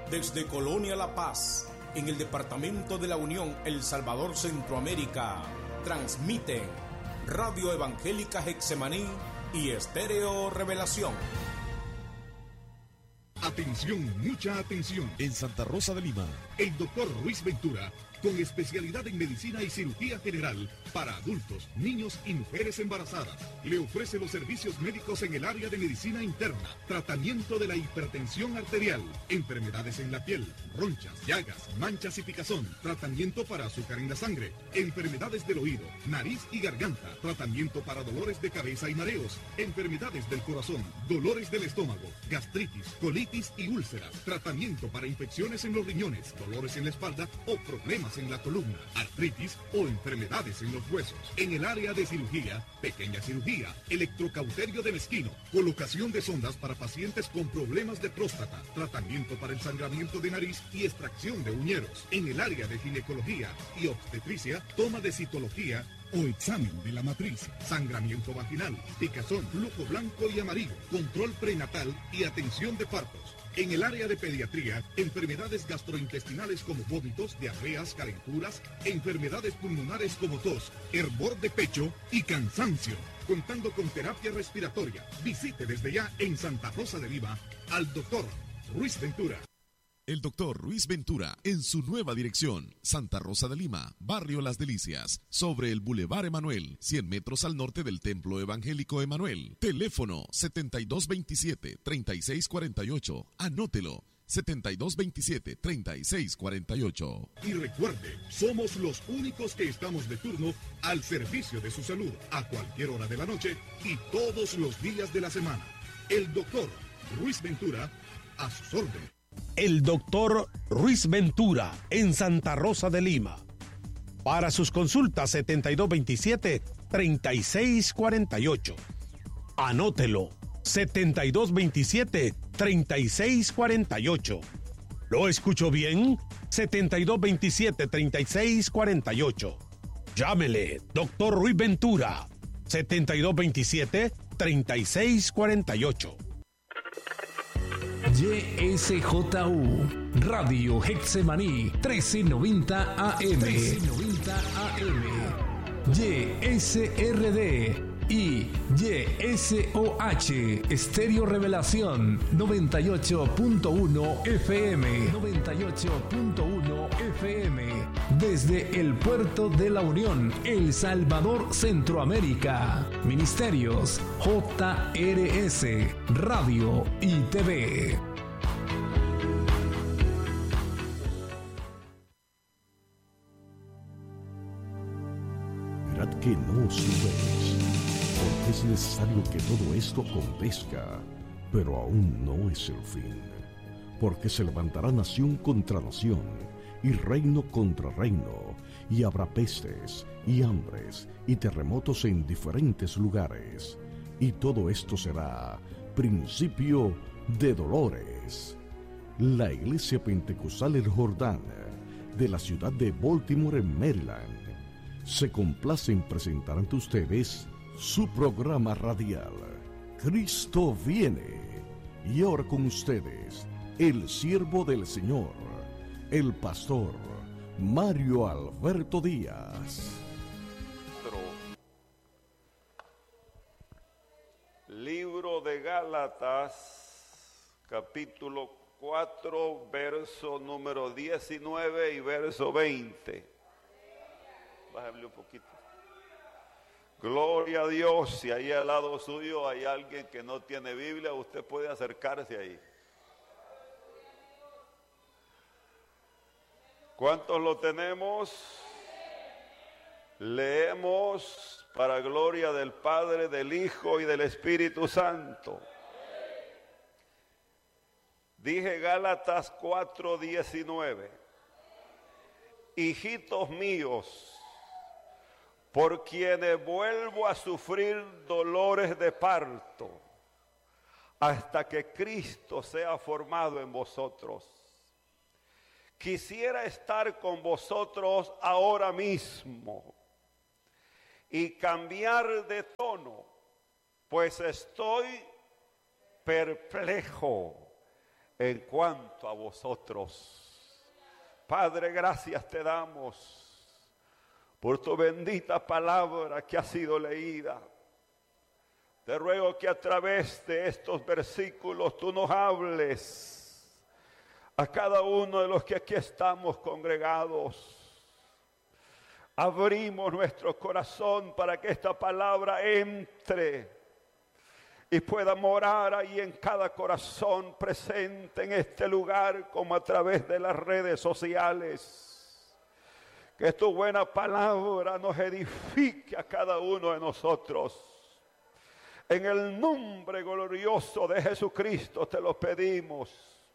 Desde Colonia La Paz, en el departamento de la Unión, El Salvador, Centroamérica, transmiten Radio Evangélica Getsemaní y Estéreo Revelación. Atención, mucha atención. En Santa Rosa de Lima, el doctor Ruiz Ventura, con especialidad en medicina y cirugía general para adultos, niños y mujeres embarazadas, le ofrece los servicios médicos en el área de medicina interna, tratamiento de la hipertensión arterial, enfermedades en la piel, ronchas, llagas, manchas y picazón, tratamiento para azúcar en la sangre, enfermedades del oído, nariz y garganta, tratamiento para dolores de cabeza y mareos, enfermedades del corazón, dolores del estómago, gastritis, colitis y úlceras, tratamiento para infecciones en los riñones, dolores en la espalda o problemas en la columna, artritis o enfermedades en los huesos. En el área de cirugía, pequeña cirugía, electrocauterio de mezquino, colocación de sondas para pacientes con problemas de próstata, tratamiento para el sangramiento de nariz y extracción de uñeros. En el área de ginecología y obstetricia, toma de citología o examen de la matriz, sangramiento vaginal, picazón, flujo blanco y amarillo, control prenatal y atención de partos. En el área de pediatría, enfermedades gastrointestinales como vómitos, diarreas, calenturas, enfermedades pulmonares como tos, hervor de pecho y cansancio. Contando con terapia respiratoria. Visite desde ya en Santa Rosa de Lima al doctor Ruiz Ventura. El doctor Ruiz Ventura, en su nueva dirección, Santa Rosa de Lima, Barrio Las Delicias, sobre el Boulevard Emanuel, 100 metros al norte del Templo Evangélico Emanuel. Teléfono 7227-3648. Anótelo, 7227-3648. Y recuerde, somos los únicos que estamos de turno al servicio de su salud, a cualquier hora de la noche y todos los días de la semana. El doctor Ruiz Ventura, a sus órdenes. El doctor Ruiz Ventura, en Santa Rosa de Lima. Para sus consultas, 7227-3648. Anótelo, 7227-3648. ¿Lo escucho bien? 7227-3648. Llámele, doctor Ruiz Ventura, 7227-3648. YSJU, Radio Getsemaní, 1390 AM. 1390 AM. YSRD y YSOH, Estéreo Revelación, 98.1 FM. 98.1 FM. Desde el Puerto de la Unión, El Salvador, Centroamérica. Ministerios JRS, Radio y TV. Mirad que no os subáis, porque es necesario que todo esto acontezca, pero aún no es el fin, porque se levantará nación contra nación, y reino contra reino, y habrá pestes, y hambres, y terremotos en diferentes lugares, y todo esto será principio de dolores. La Iglesia Pentecostal El Jordán, de la ciudad de Baltimore, en Maryland, se complace en presentar ante ustedes su programa radial, Cristo viene. Y ahora con ustedes, el siervo del Señor, el pastor Mario Alberto Díaz. Libro de Gálatas, capítulo 4, verso número 19 y verso 20. Bájale un poquito. Gloria a Dios. Si ahí al lado suyo hay alguien que no tiene Biblia, usted puede acercarse ahí. ¿Cuántos lo tenemos? Leemos para gloria del Padre, del Hijo y del Espíritu Santo. Dije Gálatas 4:19. Hijitos míos, por quienes vuelvo a sufrir dolores de parto, hasta que Cristo sea formado en vosotros. Quisiera estar con vosotros ahora mismo y cambiar de tono, pues estoy perplejo en cuanto a vosotros. Padre, gracias te damos por tu bendita palabra que ha sido leída. Te ruego que a través de estos versículos tú nos hables a cada uno de los que aquí estamos congregados. Abrimos nuestro corazón para que esta palabra entre y pueda morar ahí en cada corazón presente en este lugar, como a través de las redes sociales. Que tu buena palabra nos edifique a cada uno de nosotros. En el nombre glorioso de Jesucristo te lo pedimos.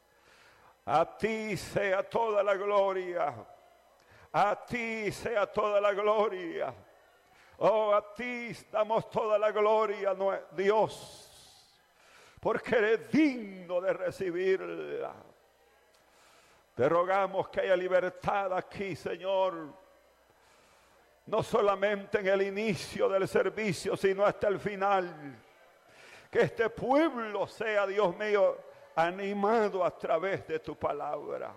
A ti sea toda la gloria. A ti sea toda la gloria. Oh, a ti damos toda la gloria, Dios, porque eres digno de recibirla. Te rogamos que haya libertad aquí, Señor. No solamente en el inicio del servicio, sino hasta el final. Que este pueblo sea, Dios mío, animado a través de tu palabra.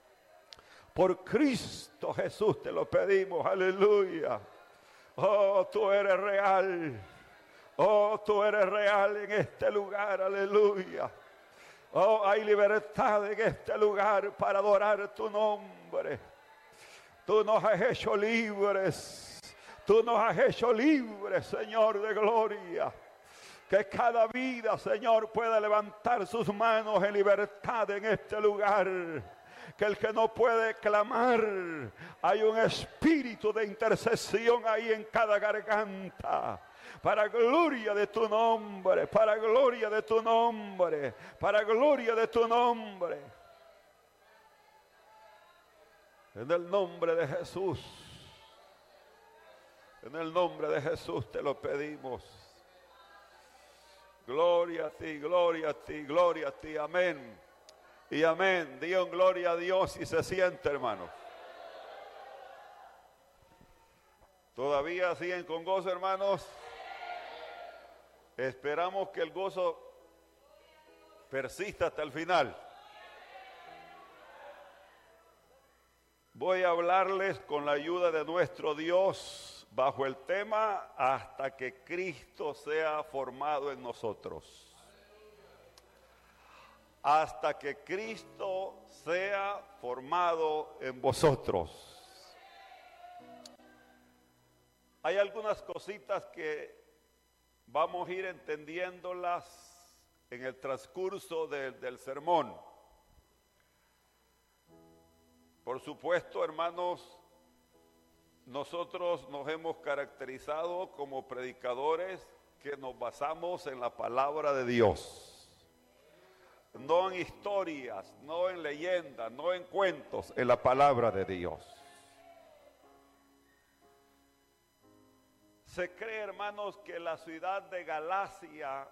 Por Cristo Jesús te lo pedimos, aleluya. Oh, tú eres real. Oh, tú eres real en este lugar, aleluya. Oh, hay libertad en este lugar para adorar tu nombre. Tú nos has hecho libres. Tú nos has hecho libres, Señor de gloria. Que cada vida, Señor, pueda levantar sus manos en libertad en este lugar. Que el que no puede clamar, hay un espíritu de intercesión ahí en cada garganta. Para gloria de tu nombre, para gloria de tu nombre, para gloria de tu nombre. En el nombre de Jesús, en el nombre de Jesús te lo pedimos. Gloria a ti, gloria a ti, gloria a ti, amén. Y amén. Digan gloria a Dios y se siente, hermanos. ¿Todavía siguen con gozo, hermanos? Esperamos que el gozo persista hasta el final. Voy a hablarles con la ayuda de nuestro Dios bajo el tema hasta que Cristo sea formado en nosotros. Hasta que Cristo sea formado en vosotros. Hay algunas cositas que vamos a ir entendiéndolas en el transcurso del sermón. Por supuesto, hermanos, nosotros nos hemos caracterizado como predicadores que nos basamos en la palabra de Dios. No en historias, no en leyendas, no en cuentos, en la palabra de Dios. Se cree, hermanos, que la ciudad de Galacia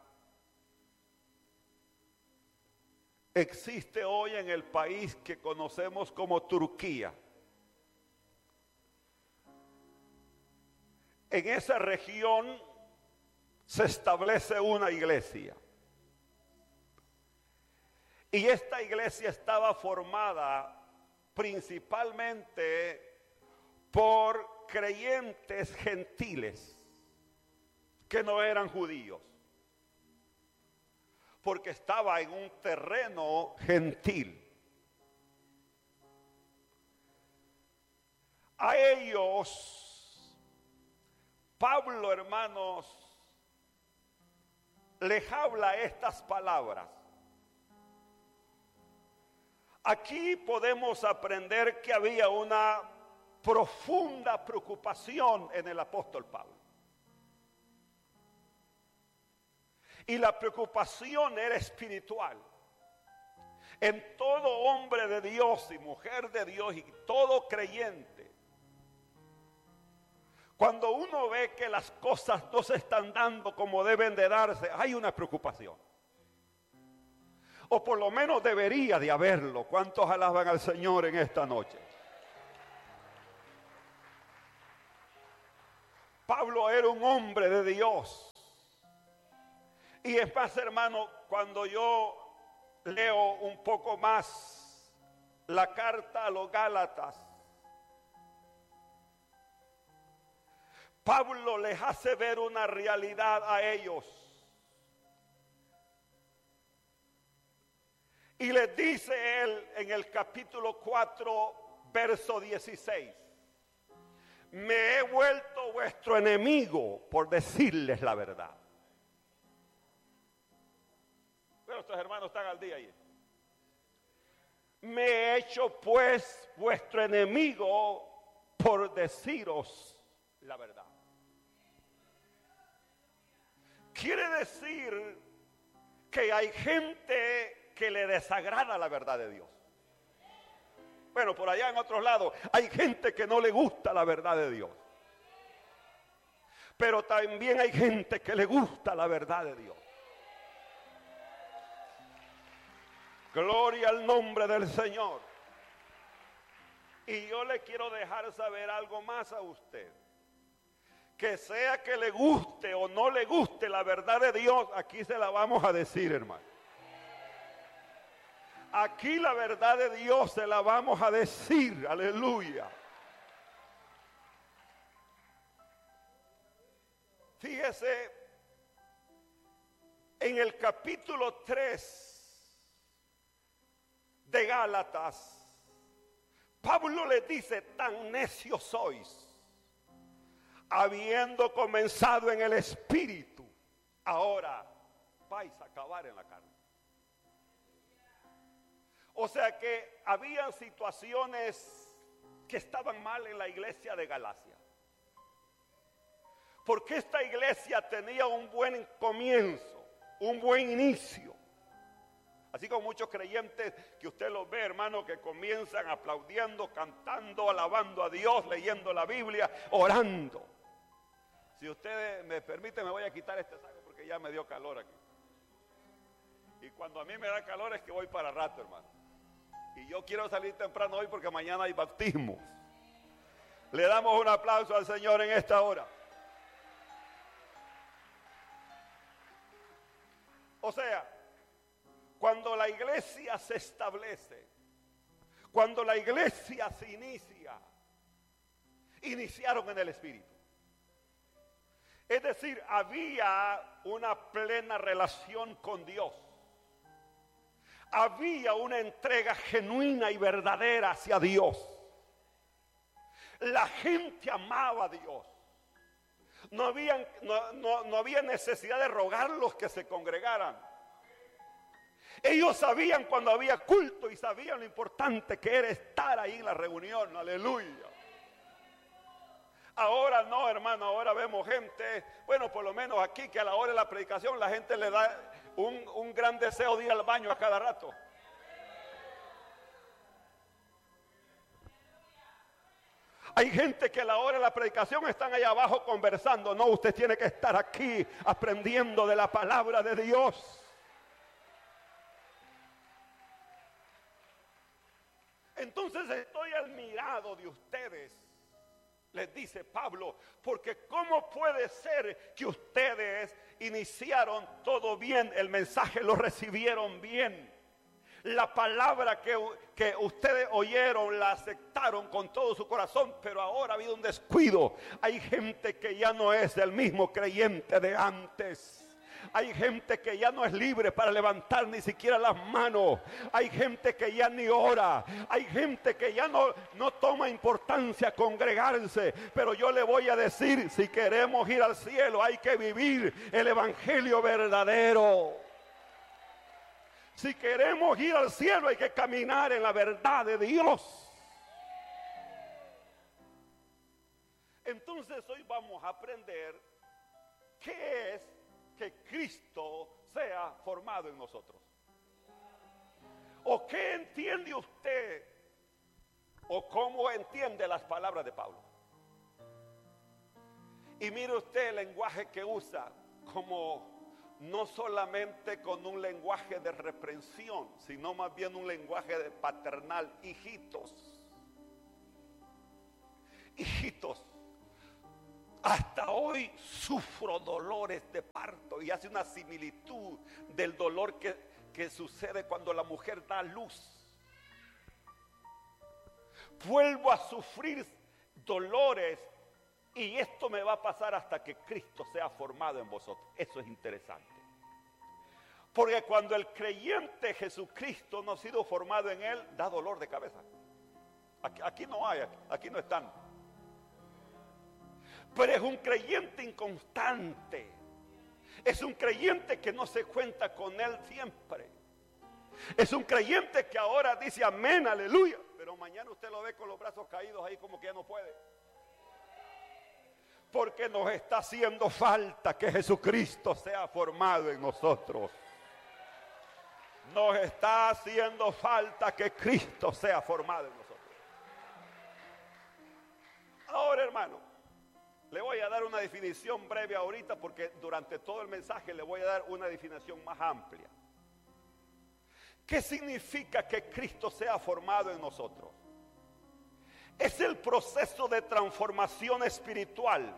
existe hoy en el país que conocemos como Turquía. En esa región se establece una iglesia. Y esta iglesia estaba formada principalmente por creyentes gentiles que no eran judíos. Porque estaba en un terreno gentil. A ellos, Pablo, hermanos, les habla estas palabras. Aquí podemos aprender que había una profunda preocupación en el apóstol Pablo. Y la preocupación era espiritual. En todo hombre de Dios y mujer de Dios y todo creyente, cuando uno ve que las cosas no se están dando como deben de darse, hay una preocupación. O por lo menos debería de haberlo. ¿Cuántos alaban al Señor en esta noche? Pablo era un hombre de Dios. Y es más, hermano, cuando yo leo un poco más la carta a los Gálatas. Pablo les hace ver una realidad a ellos. Y les dice él en el capítulo 4, verso 16. Me he vuelto vuestro enemigo por decirles la verdad. Pero estos hermanos están al día ahí. Me he hecho pues vuestro enemigo por deciros la verdad. Quiere decir que hay gente que le desagrada la verdad de Dios. Bueno, por allá en otros lados hay gente que no le gusta la verdad de Dios. Pero también hay gente que le gusta la verdad de Dios. Gloria al nombre del Señor. Y yo le quiero dejar saber algo más a usted. Que sea que le guste o no le guste la verdad de Dios, aquí se la vamos a decir, hermano. Aquí la verdad de Dios se la vamos a decir, aleluya. Fíjese, en el capítulo 3 de Gálatas, Pablo les dice, tan necios sois, habiendo comenzado en el espíritu, ahora vais a acabar en la carne. O sea que habían situaciones que estaban mal en la iglesia de Galacia. Porque esta iglesia tenía un buen comienzo, un buen inicio. Así como muchos creyentes que usted los ve, hermano, que comienzan aplaudiendo, cantando, alabando a Dios, leyendo la Biblia, orando. Si usted me permite, me voy a quitar este saco porque ya me dio calor aquí. Y cuando a mí me da calor es que voy para rato, hermano. Y yo quiero salir temprano hoy porque mañana hay bautismos. Le damos un aplauso al Señor en esta hora. O sea, cuando la iglesia se establece, cuando la iglesia se inicia, iniciaron en el Espíritu. Es decir, había una plena relación con Dios. Había una entrega genuina y verdadera hacia Dios. La gente amaba a Dios. No había necesidad de rogarlos que se congregaran. Ellos sabían cuando había culto y sabían lo importante que era estar ahí en la reunión. Aleluya. Ahora no, hermano, ahora vemos gente, bueno, por lo menos aquí, que a la hora de la predicación la gente le da un gran deseo de ir al baño a cada rato. Hay gente que a la hora de la predicación están allá abajo conversando. No, usted tiene que estar aquí aprendiendo de la palabra de Dios. Entonces estoy admirado de ustedes, les dice Pablo, porque ¿cómo puede ser que ustedes iniciaron todo bien, el mensaje lo recibieron bien? La palabra que ustedes oyeron la aceptaron con todo su corazón, pero ahora ha habido un descuido. Hay gente que ya no es el mismo creyente de antes. Hay gente que ya no es libre para levantar ni siquiera las manos. Hay gente que ya ni ora. Hay gente que ya no toma importancia congregarse. Pero yo le voy a decir, si queremos ir al cielo, hay que vivir el evangelio verdadero. Si queremos ir al cielo, hay que caminar en la verdad de Dios. Entonces hoy vamos a aprender qué es que Cristo sea formado en nosotros. ¿O qué entiende usted? ¿O cómo entiende las palabras de Pablo? Y mire usted el lenguaje que usa, como no solamente con un lenguaje de reprensión, sino más bien un lenguaje de paternal. Hijitos, hijitos, hasta hoy sufro dolores de parto, y hace una similitud del dolor que sucede cuando la mujer da luz. Vuelvo a sufrir dolores y esto me va a pasar hasta que Cristo sea formado en vosotros. Eso es interesante. Porque cuando el creyente Jesucristo no ha sido formado en él, da dolor de cabeza. Aquí no hay, aquí no están. Pero es un creyente inconstante. Es un creyente que no se cuenta con él siempre. Es un creyente que ahora dice amén, aleluya. Pero mañana usted lo ve con los brazos caídos ahí como que ya no puede. Porque nos está haciendo falta que Jesucristo sea formado en nosotros. Nos está haciendo falta que Cristo sea formado en nosotros. Ahora, hermano, le voy a dar una definición breve ahorita porque durante todo el mensaje le voy a dar una definición más amplia. ¿Qué significa que Cristo sea formado en nosotros? Es el proceso de transformación espiritual,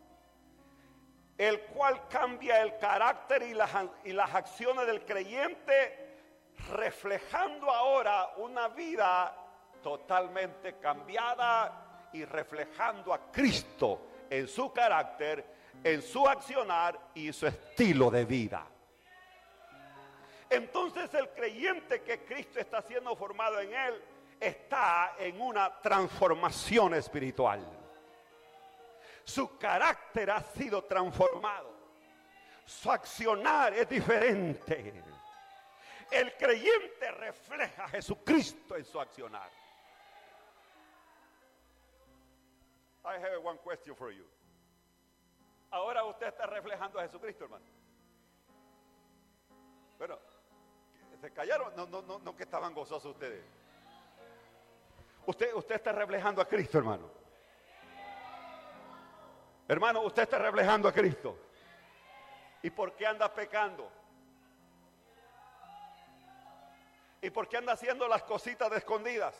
el cual cambia el carácter y las acciones del creyente, reflejando ahora una vida totalmente cambiada y reflejando a Cristo en su carácter, en su accionar y su estilo de vida. Entonces el creyente que Cristo está siendo formado en él está en una transformación espiritual. Su carácter ha sido transformado. Su accionar es diferente. El creyente refleja a Jesucristo en su accionar. I have one question for you. Ahora usted está reflejando a Jesucristo, hermano. Bueno, ¿se callaron? No que estaban gozosos ustedes. Usted está reflejando a Cristo, hermano. Hermano, usted está reflejando a Cristo. ¿Y por qué anda pecando? ¿Y por qué anda haciendo las cositas de escondidas?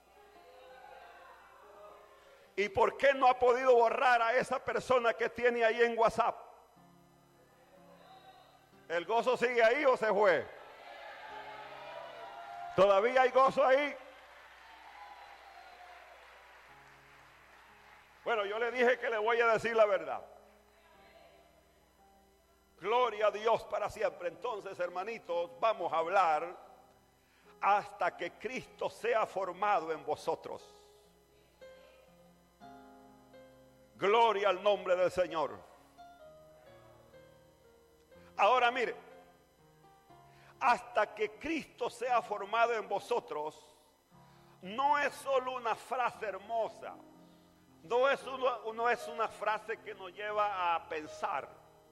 ¿Y por qué no ha podido borrar a esa persona que tiene ahí en WhatsApp? ¿El gozo sigue ahí o se fue? ¿Todavía hay gozo ahí? Bueno, yo le dije que le voy a decir la verdad. Gloria a Dios para siempre. Entonces, hermanitos, vamos a hablar hasta que Cristo sea formado en vosotros. Gloria al nombre del Señor. Ahora mire, hasta que Cristo sea formado en vosotros, no es solo una frase hermosa, no es una frase que nos lleva a pensar.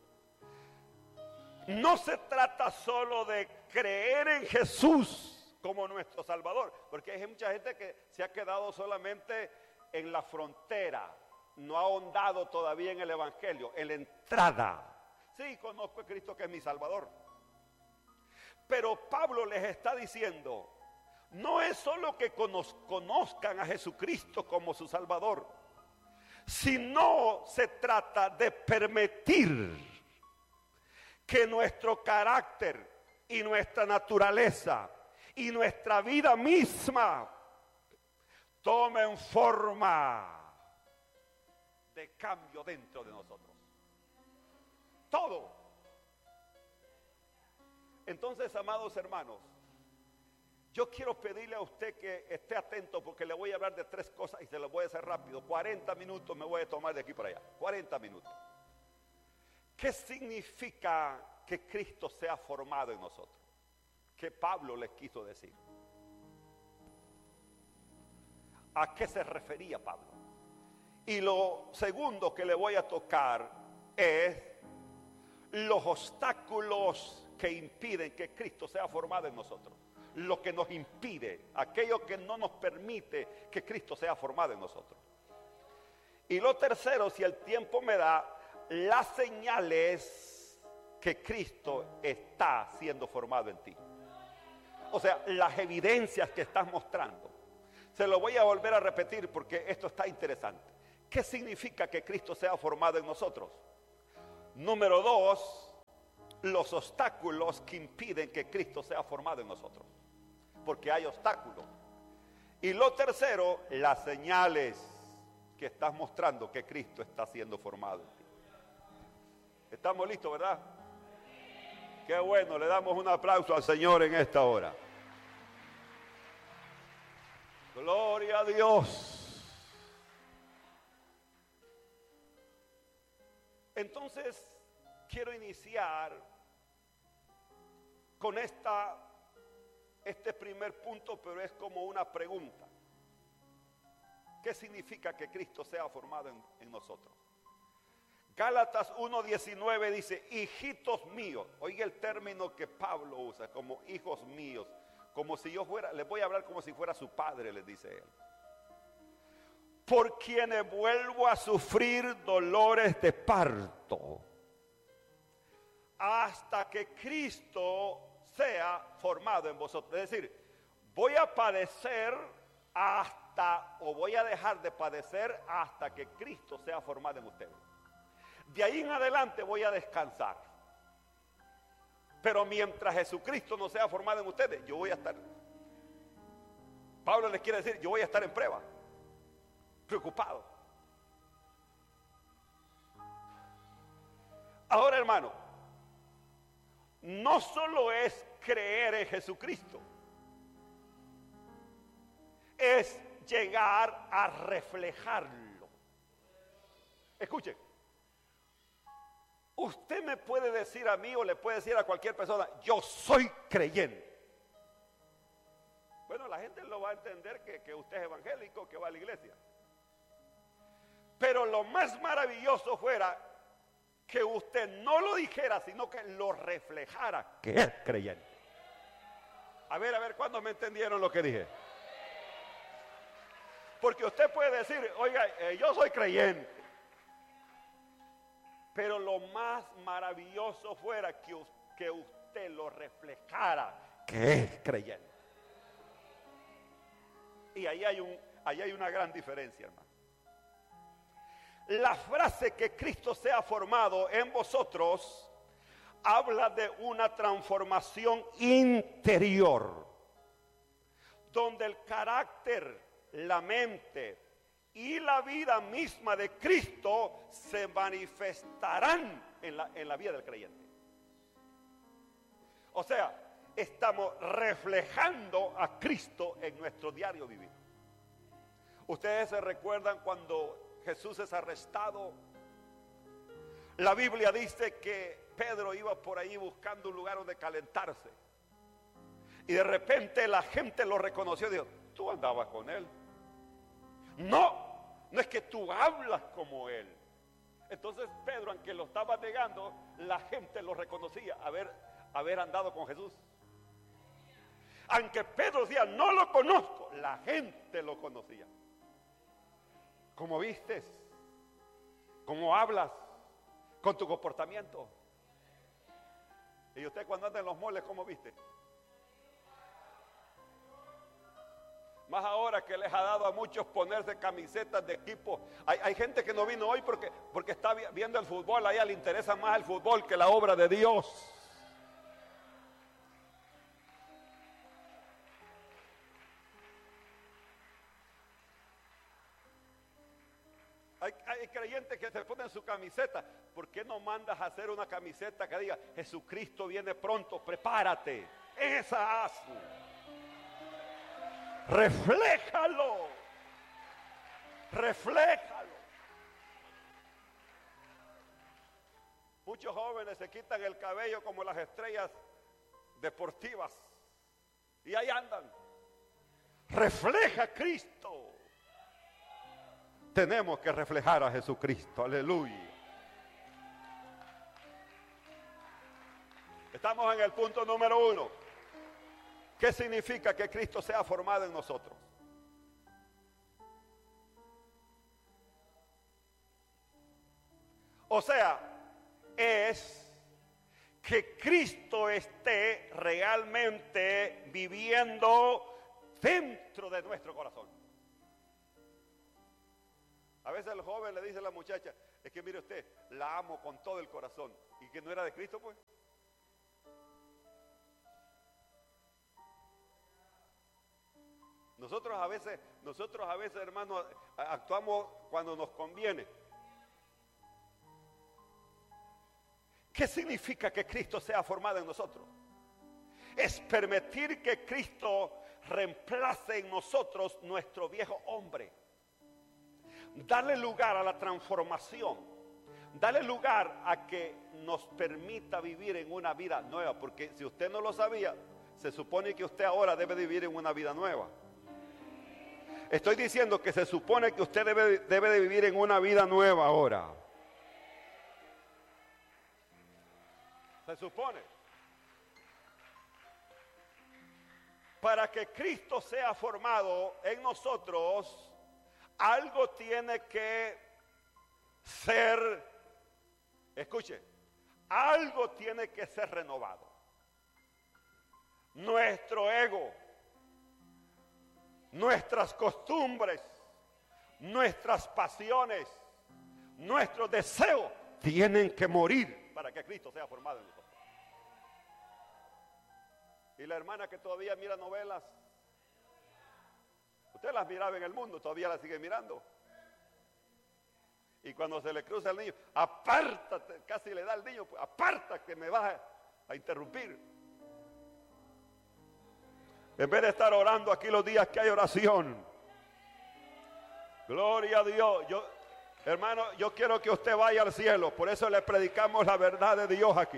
No se trata solo de creer en Jesús como nuestro Salvador, porque hay mucha gente que se ha quedado solamente en la frontera, no ha ahondado todavía en el Evangelio, en la entrada. Sí, conozco a Cristo que es mi Salvador. Pero Pablo les está diciendo, no es solo que conozcan a Jesucristo como su Salvador, sino se trata de permitir que nuestro carácter y nuestra naturaleza y nuestra vida misma tomen forma de cambio dentro de nosotros. Todo. Entonces, amados hermanos, yo quiero pedirle a usted que esté atento porque le voy a hablar de 3 cosas y se las voy a hacer rápido. 40 minutos me voy a tomar de aquí para allá. 40 minutos. ¿Qué significa que Cristo sea formado en nosotros? ¿Qué Pablo les quiso decir? ¿A qué se refería Pablo? Y lo segundo que le voy a tocar es los obstáculos que impiden que Cristo sea formado en nosotros. Lo que nos impide, aquello que no nos permite que Cristo sea formado en nosotros. Y lo tercero, si el tiempo me da, las señales que Cristo está siendo formado en ti. O sea, las evidencias que estás mostrando. Se lo voy a volver a repetir porque esto está interesante. ¿Qué significa que Cristo sea formado en nosotros? Número 2, los obstáculos que impiden que Cristo sea formado en nosotros. Porque hay obstáculos. Y lo tercero, las señales que estás mostrando que Cristo está siendo formado en ti. ¿Estamos listos, verdad? Qué bueno, le damos un aplauso al Señor en esta hora. Gloria a Dios. Entonces, quiero iniciar con este primer punto, pero es como una pregunta. ¿Qué significa que Cristo sea formado en nosotros? Gálatas 1:19 dice, hijitos míos. Oiga el término que Pablo usa, como hijos míos. Como si yo fuera, les voy a hablar como si fuera su padre, les dice él. Por quienes vuelvo a sufrir dolores de parto, hasta que Cristo sea formado en vosotros. Es decir, voy a padecer voy a dejar de padecer hasta que Cristo sea formado en ustedes. De ahí en adelante voy a descansar. Pero mientras Jesucristo no sea formado en ustedes, yo voy a estar. Pablo les quiere decir, yo voy a estar en prueba, preocupado. Ahora, hermano, no solo es creer en Jesucristo, es llegar a reflejarlo. Escuchen, usted me puede decir a mí o le puede decir a cualquier persona, yo soy creyente. Bueno, la gente lo va a entender que usted es evangélico, que va a la iglesia. Pero lo más maravilloso fuera que usted no lo dijera, sino que lo reflejara, que es creyente. A ver, ¿cuándo me entendieron lo que dije? Porque usted puede decir, oiga, yo soy creyente. Pero lo más maravilloso fuera que usted lo reflejara, que es creyente. Y ahí hay una gran diferencia, hermano. La frase que Cristo sea formado en vosotros habla de una transformación interior, donde el carácter, la mente y la vida misma de Cristo se manifestarán en la vida del creyente. O sea, estamos reflejando a Cristo en nuestro diario vivir. Ustedes se recuerdan cuando Jesús es arrestado. La Biblia dice que Pedro iba por ahí buscando un lugar donde calentarse. Y de repente la gente lo reconoció y dijo, tú andabas con él. No es que tú hablas como él. Entonces Pedro, aunque lo estaba negando, la gente lo reconocía, haber andado con Jesús. Aunque Pedro decía, no lo conozco, la gente lo conocía. ¿Cómo vistes? ¿Cómo hablas? Con tu comportamiento. Y usted cuando anda en los moles, ¿cómo viste? Más ahora que les ha dado a muchos ponerse camisetas de equipo. Hay gente que no vino hoy porque está viendo el fútbol. A ella le interesa más el fútbol que la obra de Dios. Hay creyentes que se ponen su camiseta. ¿Por qué no mandas a hacer una camiseta que diga Jesucristo viene pronto, prepárate? Esa hazlo. Refléjalo. Muchos jóvenes se quitan el cabello como las estrellas deportivas y ahí andan. Refleja a Cristo. Tenemos que reflejar a Jesucristo, aleluya. Estamos en el punto número 1. ¿Qué significa que Cristo sea formado en nosotros? O sea, es que Cristo esté realmente viviendo dentro de nuestro corazón. A veces el joven le dice a la muchacha, es que mire usted, la amo con todo el corazón. ¿Y que no era de Cristo, pues? Nosotros a veces, hermanos, actuamos cuando nos conviene. ¿Qué significa que Cristo sea formado en nosotros? Es permitir que Cristo reemplace en nosotros nuestro viejo hombre. Darle lugar a la transformación. Darle lugar a que nos permita vivir en una vida nueva. Porque si usted no lo sabía, se supone que usted ahora debe vivir en una vida nueva. Estoy diciendo que se supone que usted debe de vivir en una vida nueva ahora. Se supone. Para que Cristo sea formado en nosotros, algo tiene que ser, escuche, algo tiene que ser renovado. Nuestro ego, nuestras costumbres, nuestras pasiones, nuestros deseos tienen que morir para que Cristo sea formado en nosotros. Y la hermana que todavía mira novelas, usted las miraba en el mundo, todavía las sigue mirando. Y cuando se le cruza el niño, apártate, casi le da al niño, aparta que me vas a interrumpir. En vez de estar orando aquí los días que hay oración. Gloria a Dios. Hermano, yo quiero que usted vaya al cielo. Por eso le predicamos la verdad de Dios aquí.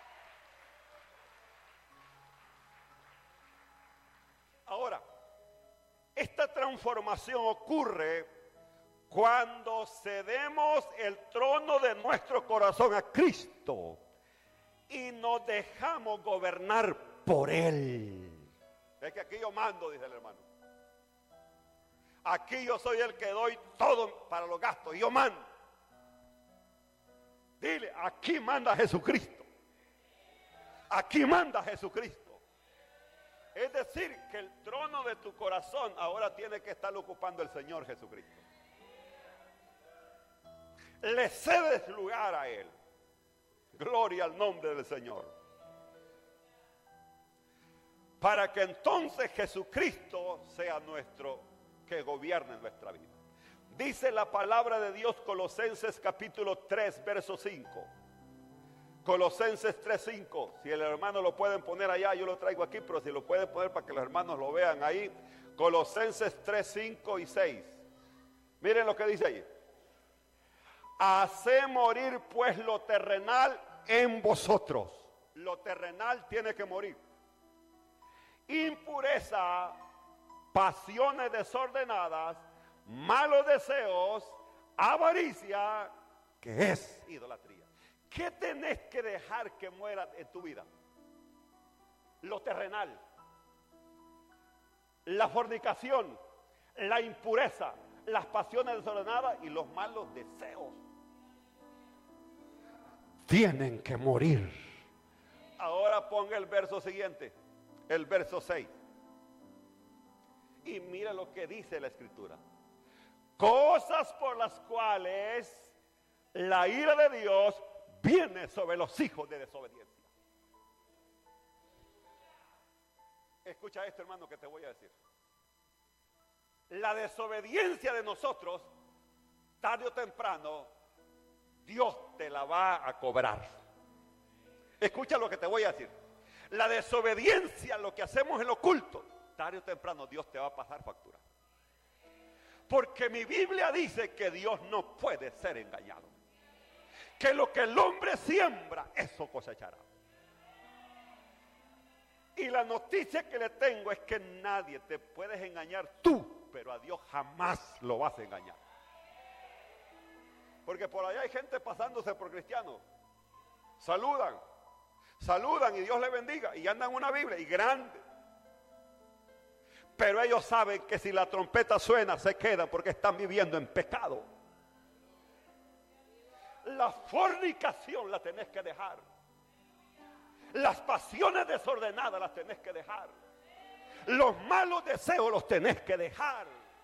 Ahora, esta transformación ocurre cuando cedemos el trono de nuestro corazón a Cristo y nos dejamos gobernar por Él. Es que aquí yo mando, dice el hermano. Aquí yo soy el que doy todo para los gastos y yo mando. Dile, aquí manda Jesucristo. Aquí manda Jesucristo. Es decir, que el trono de tu corazón ahora tiene que estar ocupando el Señor Jesucristo. Le cedes lugar a Él. Gloria al nombre del Señor. Para que entonces Jesucristo sea nuestro, que gobierne nuestra vida. Dice la palabra de Dios, Colosenses capítulo 3, verso 5. Colosenses 3, 5. Si el hermano lo pueden poner allá, yo lo traigo aquí, pero si lo pueden poner para que los hermanos lo vean ahí. Colosenses 3, 5 y 6. Miren lo que dice ahí. Haced morir pues lo terrenal en vosotros. Lo terrenal tiene que morir. Impureza, pasiones desordenadas, malos deseos, avaricia, que es idolatría. ¿Qué tenés que dejar que muera en tu vida? Lo terrenal, la fornicación, la impureza, las pasiones desordenadas y los malos deseos. Tienen que morir. Ahora ponga el verso siguiente. El verso 6. Y mira lo que dice la Escritura. Cosas por las cuales la ira de Dios viene sobre los hijos de desobediencia. Escucha esto, hermano, que te voy a decir. La desobediencia de nosotros, tarde o temprano, Dios te la va a cobrar. Escucha lo que te voy a decir. La desobediencia, lo que hacemos en lo oculto, tarde o temprano Dios te va a pasar factura. Porque mi Biblia dice que Dios no puede ser engañado. Que lo que el hombre siembra, eso cosechará. Y la noticia que le tengo es que nadie te puedes engañar tú, pero a Dios jamás lo vas a engañar. Porque por allá hay gente pasándose por cristianos. Saludan y Dios le bendiga y andan una Biblia y grande. Pero ellos saben que si la trompeta suena se quedan porque están viviendo en pecado. La fornicación la tenés que dejar. Las pasiones desordenadas las tenés que dejar. Los malos deseos los tenés que dejar.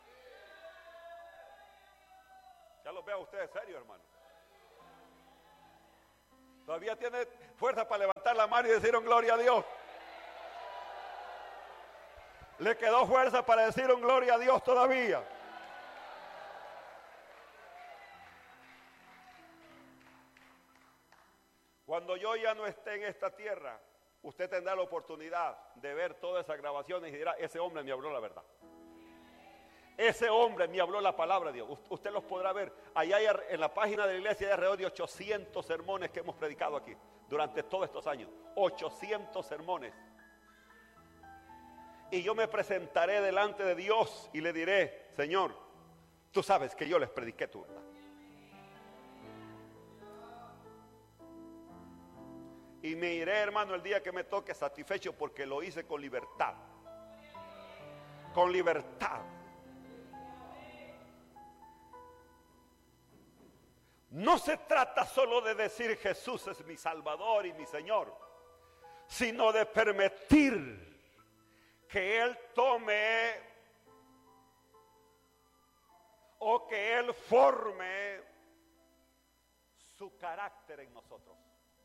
Ya los veo a ustedes serios, hermano. Todavía tiene fuerza para levantar la mano y decir gloria a Dios. Le quedó fuerza para decir un gloria a Dios todavía. Cuando yo ya no esté en esta tierra, usted tendrá la oportunidad de ver todas esas grabaciones y dirá, ese hombre me habló la verdad. Ese hombre me habló la palabra de Dios. Usted los podrá ver. Allá hay, en la página de la iglesia hay alrededor de 800 sermones que hemos predicado aquí durante todos estos años. 800 sermones. Y yo me presentaré delante de Dios y le diré, Señor, tú sabes que yo les prediqué tu verdad. Y me iré, hermano, el día que me toque satisfecho porque lo hice con libertad. Con libertad. No se trata solo de decir Jesús es mi Salvador y mi Señor, sino de permitir que Él tome o que Él forme su carácter en nosotros.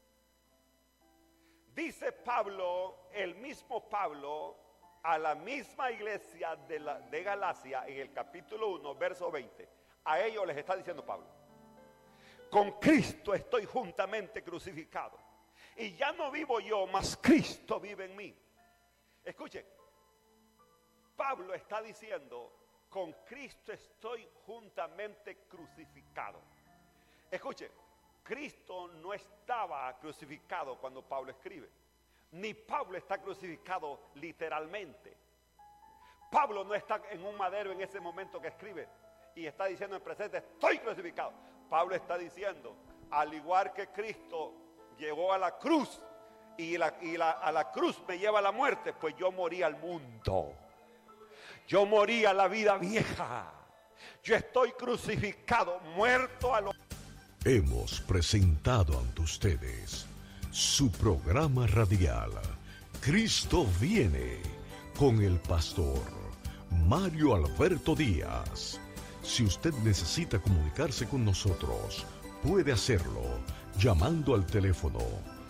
Dice Pablo, el mismo Pablo, a la misma iglesia de Galacia en el capítulo 1, verso 20. A ellos les está diciendo Pablo, con Cristo estoy juntamente crucificado. Y ya no vivo yo, mas Cristo vive en mí. Escuchen, Pablo está diciendo, con Cristo estoy juntamente crucificado. Escuchen, Cristo no estaba crucificado cuando Pablo escribe. Ni Pablo está crucificado literalmente. Pablo no está en un madero en ese momento que escribe y está diciendo en presente, estoy crucificado. Pablo está diciendo, al igual que Cristo llegó a la cruz y a la cruz me lleva a la muerte, pues yo morí al mundo. Yo morí a la vida vieja. Yo estoy crucificado, muerto a lo... Hemos presentado ante ustedes su programa radial Cristo viene con el pastor Mario Alberto Díaz. Si usted necesita comunicarse con nosotros, puede hacerlo llamando al teléfono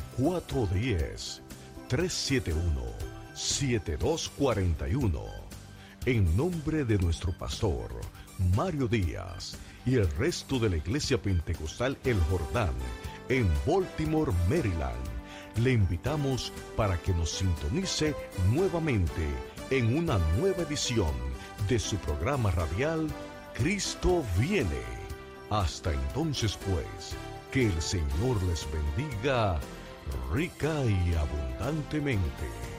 410-371-7241. En nombre de nuestro pastor Mario Díaz y el resto de la Iglesia Pentecostal El Jordán en Baltimore, Maryland, le invitamos para que nos sintonice nuevamente en una nueva edición de su programa radial Cristo viene. Hasta entonces, pues, que el Señor les bendiga rica y abundantemente.